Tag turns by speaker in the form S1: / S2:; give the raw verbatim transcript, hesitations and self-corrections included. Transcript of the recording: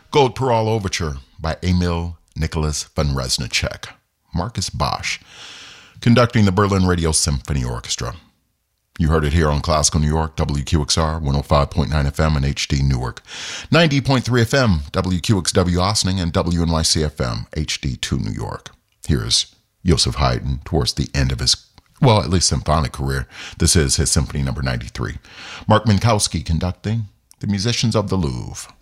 S1: Gold Pearl Overture by Emil Nicholas von Reznicek. Marcus Bosch, conducting the Berlin Radio Symphony Orchestra. You heard it here on Classical New York, W Q X R, one oh five point nine F M and H D Newark, ninety point three F M, W Q X W Ossining, and W N Y C F M, H D two New York. Here's Joseph Haydn towards the end of his, well, at least symphonic career. This is his Symphony number ninety-three. Mark Minkowski conducting The Musicians of the Louvre.